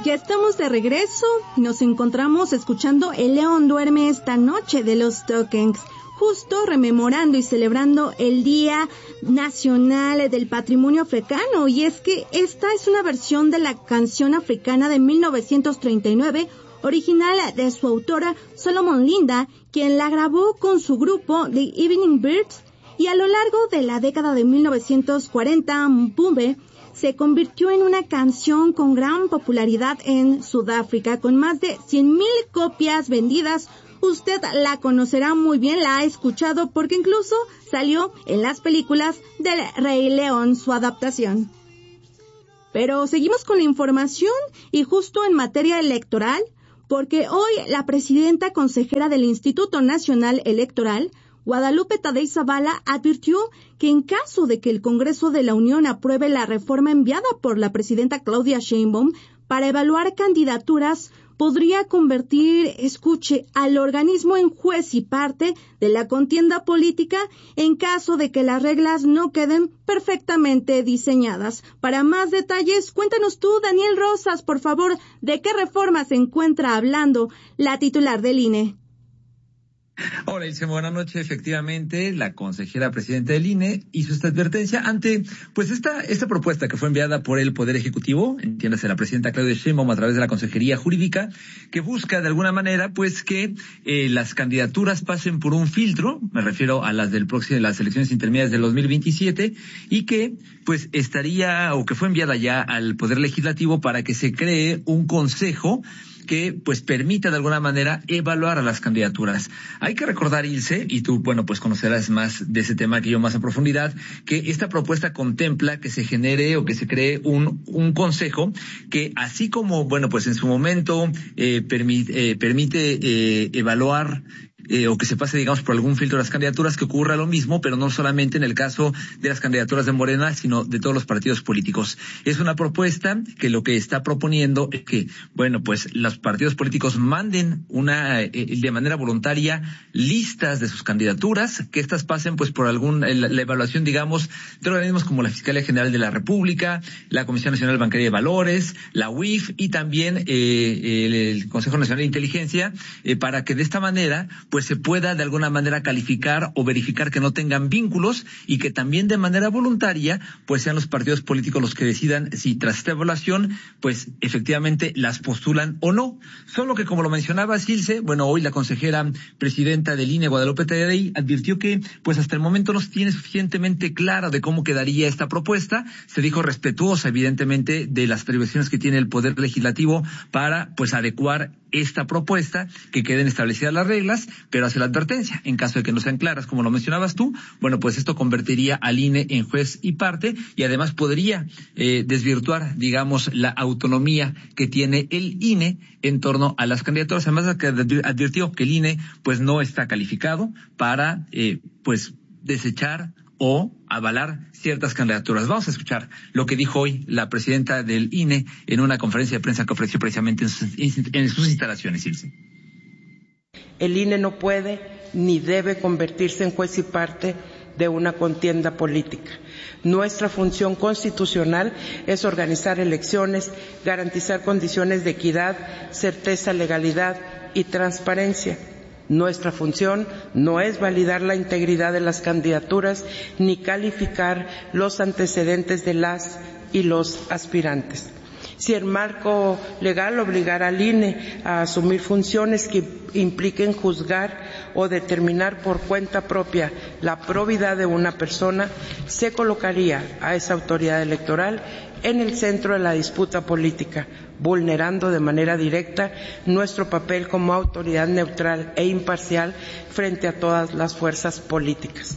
Ya estamos de regreso y nos encontramos escuchando El León Duerme esta noche de los Tokens, justo rememorando y celebrando el Día Nacional del Patrimonio Africano. Y es que esta es una versión de la canción africana de 1939, original de su autora Solomon Linda, quien la grabó con su grupo The Evening Birds, y a lo largo de la década de 1940, Mpumbe se convirtió en una canción con gran popularidad en Sudáfrica, con más de 100,000 copias vendidas. Usted la conocerá muy bien, la ha escuchado porque incluso salió en las películas del Rey León, su adaptación. Pero seguimos con la información y justo en materia electoral, porque hoy la presidenta consejera del Instituto Nacional Electoral, Guadalupe Tadei Zavala, advirtió que en caso de que el Congreso de la Unión apruebe la reforma enviada por la presidenta Claudia Sheinbaum para evaluar candidaturas, podría convertir, escuche, al organismo en juez y parte de la contienda política en caso de que las reglas no queden perfectamente diseñadas. Para más detalles, cuéntanos tú, Daniel Rosas, por favor, ¿de qué reforma se encuentra hablando la titular del INE? Hola, Ilse, buenas noches. Efectivamente, la consejera presidenta del INE hizo esta advertencia ante, pues, esta propuesta que fue enviada por el Poder Ejecutivo, entiéndase la presidenta Claudia Sheinbaum a través de la Consejería Jurídica, que busca de alguna manera, pues, que las candidaturas pasen por un filtro, me refiero a las las elecciones intermedias del 2027, y que, pues, que fue enviada ya al Poder Legislativo para que se cree un consejo que pues permita de alguna manera evaluar a las candidaturas. Hay que recordar, Ilse, y tú, bueno, pues conocerás más de ese tema que yo más a profundidad, que esta propuesta contempla que se genere o que se cree un consejo que, así como, bueno, pues en su momento permite evaluar o que se pase, digamos, por algún filtro de las candidaturas, que ocurra lo mismo, pero no solamente en el caso de las candidaturas de Morena, sino de todos los partidos políticos. Es una propuesta que lo que está proponiendo es que, bueno, pues los partidos políticos manden de manera voluntaria listas de sus candidaturas, que estas pasen pues por la evaluación, digamos, de organismos como la Fiscalía General de la República, la Comisión Nacional Bancaria de Valores, la UIF y también el Consejo Nacional de Inteligencia, para que de esta manera pues se pueda de alguna manera calificar o verificar que no tengan vínculos, y que también de manera voluntaria pues sean los partidos políticos los que decidan si tras esta evaluación pues efectivamente las postulan o no. Solo que, como lo mencionaba Silce, bueno, hoy la consejera presidenta del INE, Guadalupe Tadei, advirtió que pues hasta el momento no se tiene suficientemente claro de cómo quedaría esta propuesta. Se dijo respetuosa evidentemente de las atribuciones que tiene el Poder Legislativo para pues adecuar esta propuesta, que queden establecidas las reglas, pero hace la advertencia: en caso de que no sean claras, como lo mencionabas tú, bueno, pues esto convertiría al INE en juez y parte, y además podría desvirtuar, digamos, la autonomía que tiene el INE en torno a las candidaturas. Además, que advirtió que el INE pues no está calificado para pues desechar o avalar ciertas candidaturas. Vamos a escuchar lo que dijo hoy la presidenta del INE en una conferencia de prensa que ofreció precisamente en sus instalaciones, Ilse. El INE no puede ni debe convertirse en juez y parte de una contienda política. Nuestra función constitucional es organizar elecciones, garantizar condiciones de equidad, certeza, legalidad y transparencia. Nuestra función no es validar la integridad de las candidaturas ni calificar los antecedentes de las y los aspirantes. Si el marco legal obligara al INE a asumir funciones que impliquen juzgar o determinar por cuenta propia la probidad de una persona, se colocaría a esa autoridad electoral en el centro de la disputa política, vulnerando de manera directa nuestro papel como autoridad neutral e imparcial frente a todas las fuerzas políticas.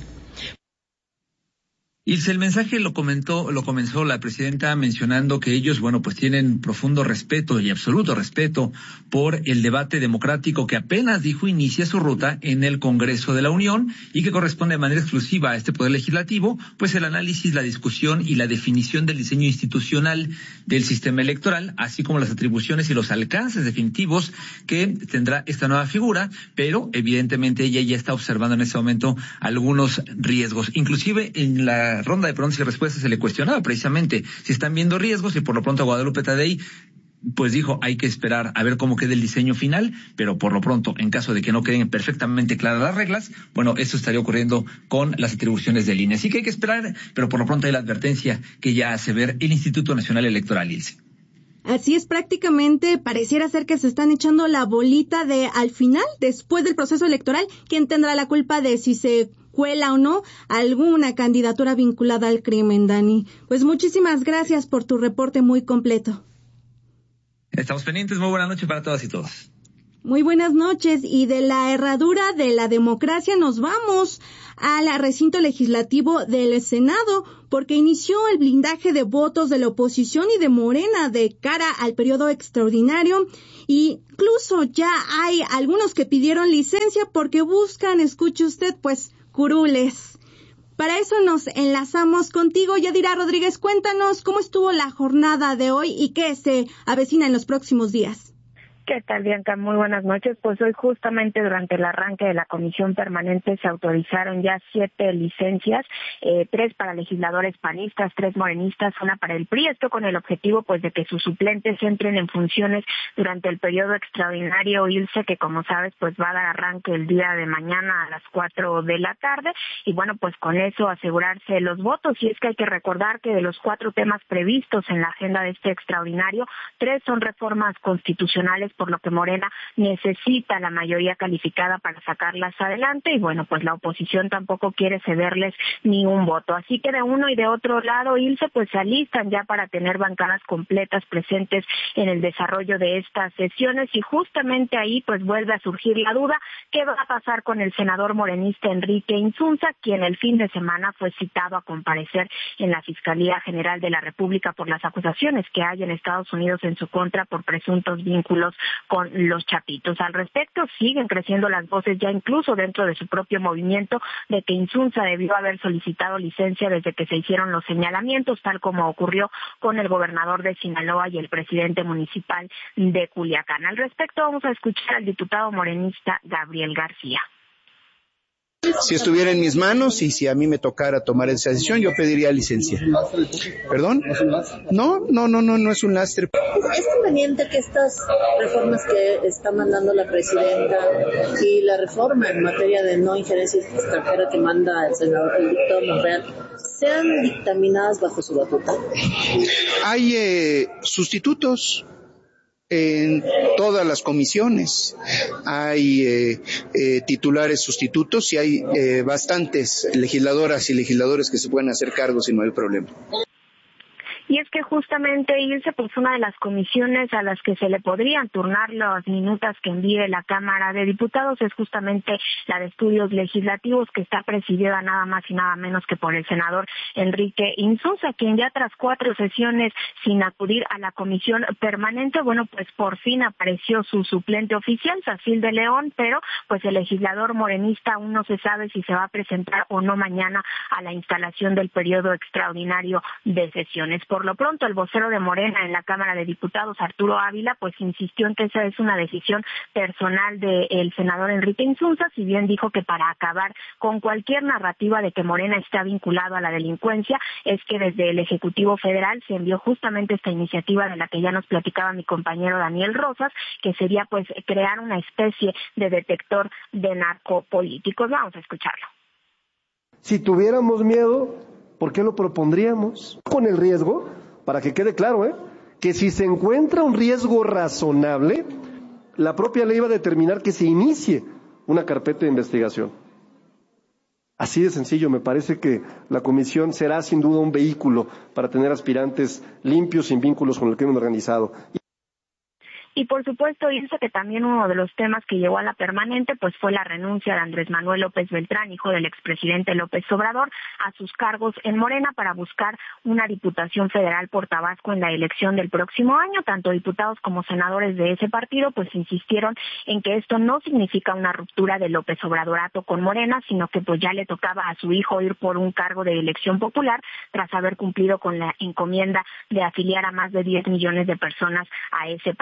Ilse, el mensaje lo comenzó la presidenta mencionando que ellos, bueno, pues tienen profundo respeto y absoluto respeto por el debate democrático que apenas, dijo, inicia su ruta en el Congreso de la Unión, y que corresponde de manera exclusiva a este Poder Legislativo, pues el análisis, la discusión y la definición del diseño institucional del sistema electoral, así como las atribuciones y los alcances definitivos que tendrá esta nueva figura, pero evidentemente ella ya está observando en este momento algunos riesgos. Inclusive en la ronda de preguntas y respuestas se le cuestionaba precisamente si están viendo riesgos, y por lo pronto Guadalupe Tadei pues dijo, hay que esperar a ver cómo quede el diseño final, pero por lo pronto, en caso de que no queden perfectamente claras las reglas, bueno, esto estaría ocurriendo con las atribuciones del INE. Así que hay que esperar, pero por lo pronto hay la advertencia que ya hace ver el Instituto Nacional Electoral, Ilse. Así es, prácticamente pareciera ser que se están echando la bolita de al final, después del proceso electoral, quién tendrá la culpa de si se cuela o no alguna candidatura vinculada al crimen, Dani. Pues muchísimas gracias por tu reporte muy completo. Estamos pendientes, muy buena noche para todas y todos. Muy buenas noches, y de la herradura de la democracia nos vamos al recinto legislativo del Senado, porque inició el blindaje de votos de la oposición y de Morena de cara al periodo extraordinario. Incluso ya hay algunos que pidieron licencia porque buscan, escuche usted, pues, curules. Para eso nos enlazamos contigo, Yadira Rodríguez. Cuéntanos cómo estuvo la jornada de hoy y qué se avecina en los próximos días. ¿Qué tal, Bianca? Muy buenas noches. Pues hoy justamente durante el arranque de la comisión permanente se autorizaron ya 7 licencias, 3 para legisladores panistas, 3 morenistas, 1 para el PRI. Esto con el objetivo pues de que sus suplentes entren en funciones durante el periodo extraordinario, Ilse, que como sabes pues va a dar arranque el día de mañana a las 4 de la tarde. Y bueno, pues con eso asegurarse los votos. Y es que hay que recordar que de los 4 temas previstos en la agenda de este extraordinario, 3 son reformas constitucionales, por lo que Morena necesita la mayoría calificada para sacarlas adelante, y bueno, pues la oposición tampoco quiere cederles ni un voto. Así que de uno y de otro lado, Ilse, pues se alistan ya para tener bancadas completas presentes en el desarrollo de estas sesiones, y justamente ahí pues vuelve a surgir la duda, ¿qué va a pasar con el senador morenista Enrique Insunza, quien el fin de semana fue citado a comparecer en la Fiscalía General de la República por las acusaciones que hay en Estados Unidos en su contra por presuntos vínculos con los chapitos? Al respecto, siguen creciendo las voces ya incluso dentro de su propio movimiento de que Insunza debió haber solicitado licencia desde que se hicieron los señalamientos, tal como ocurrió con el gobernador de Sinaloa y el presidente municipal de Culiacán. Al respecto, vamos a escuchar al diputado morenista Gabriel García. Si estuviera en mis manos y si a mí me tocara tomar esa decisión, yo pediría licencia. ¿Perdón? No es un lastre. ¿Es conveniente que estas reformas que está mandando la presidenta y la reforma en materia de no injerencia extranjera que manda el senador, el diputado Monreal, sean dictaminadas bajo su batuta? Hay sustitutos en todas las comisiones, hay titulares sustitutos y hay bastantes legisladoras y legisladores que se pueden hacer cargo sin mayor problema. Y es que justamente, Ilse, pues una de las comisiones a las que se le podrían turnar las minutas que envíe la Cámara de Diputados es justamente la de Estudios Legislativos, que está presidida nada más y nada menos que por el senador Enrique Insunza, quien ya tras 4 sesiones sin acudir a la comisión permanente, bueno, pues por fin apareció su suplente oficial, Sacil de León, pero pues el legislador morenista aún no se sabe si se va a presentar o no mañana a la instalación del periodo extraordinario de sesiones. Por lo pronto, el vocero de Morena en la Cámara de Diputados, Arturo Ávila, pues insistió en que esa es una decisión personal del senador Enrique Insunza, si bien dijo que para acabar con cualquier narrativa de que Morena está vinculado a la delincuencia, es que desde el Ejecutivo Federal se envió justamente esta iniciativa de la que ya nos platicaba mi compañero Daniel Rosas, que sería pues crear una especie de detector de narcopolíticos. Vamos a escucharlo. Si tuviéramos miedo, ¿por qué lo propondríamos? Con el riesgo, para que quede claro, que si se encuentra un riesgo razonable, la propia ley va a determinar que se inicie una carpeta de investigación. Así de sencillo, me parece que la comisión será sin duda un vehículo para tener aspirantes limpios, sin vínculos con el crimen organizado. Y por supuesto, Ilse, que también uno de los temas que llegó a la permanente pues fue la renuncia de Andrés Manuel López Beltrán, hijo del expresidente López Obrador, a sus cargos en Morena para buscar una diputación federal por Tabasco en la elección del próximo año. Tanto diputados como senadores de ese partido pues insistieron en que esto no significa una ruptura de López Obradorato con Morena, sino que pues ya le tocaba a su hijo ir por un cargo de elección popular tras haber cumplido con la encomienda de afiliar a más de 10 millones de personas a ese partido. Y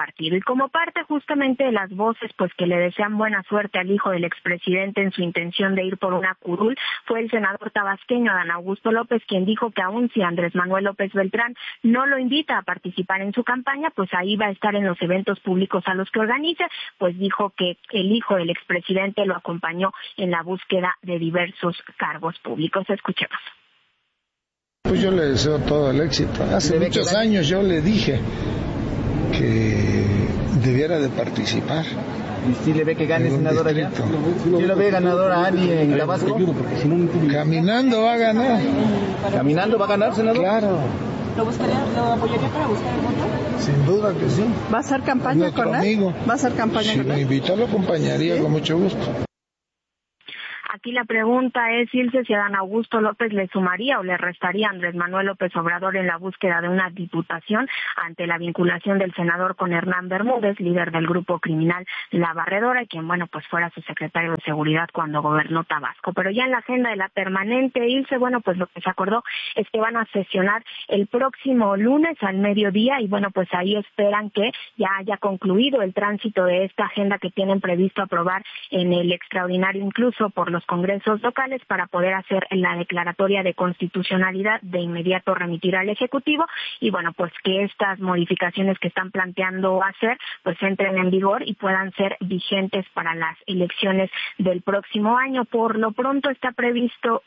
como parte justamente de las voces pues que le desean buena suerte al hijo del expresidente en su intención de ir por una curul, fue el senador tabasqueño Adán Augusto López, quien dijo que aun si Andrés Manuel López Beltrán no lo invita a participar en su campaña, pues ahí va a estar en los eventos públicos a los que organiza, pues dijo que el hijo del expresidente lo acompañó en la búsqueda de diversos cargos públicos. Escuchemos. Pues yo le deseo todo el éxito. Hace muchos años yo le dije que debiera de participar. ¿Y si le ve que gane senador allá? ¿Sí lo ve ganador a Ani en Tabasco? Caminando va a ganar. ¿Caminando va a ganar, senador? Claro. ¿Lo apoyaría para buscar el voto? Sin duda que sí. ¿Va a hacer campaña con él? Amigo. ¿Va a hacer campaña con él? Si me invita, lo acompañaría, ¿sí? Con mucho gusto. Aquí la pregunta es, Ilse, si Adán Augusto López le sumaría o le restaría a Andrés Manuel López Obrador en la búsqueda de una diputación ante la vinculación del senador con Hernán Bermúdez, líder del grupo criminal La Barredora, quien, bueno, pues fuera su secretario de Seguridad cuando gobernó Tabasco. Pero ya en la agenda de la permanente, Ilse, bueno, pues lo que se acordó es que van a sesionar el próximo lunes al mediodía y, bueno, pues ahí esperan que ya haya concluido el tránsito de esta agenda que tienen previsto aprobar en el extraordinario, incluso por los congresos locales, para poder hacer la declaratoria de constitucionalidad, de inmediato remitir al Ejecutivo y bueno, pues que estas modificaciones que están planteando hacer pues entren en vigor y puedan ser vigentes para las elecciones del próximo año. Por lo pronto está previsto